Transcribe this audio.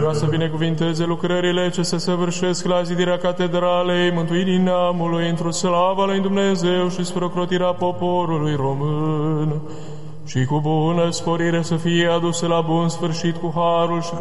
vrea să binecuvinteze lucrările ce se săvârșesc la zidirea catedralei mântuirii neamului într-o slavă lui Dumnezeu și spre ocrotirea poporului român. Și cu bună sporire să fie aduse la bun sfârșit cu harul și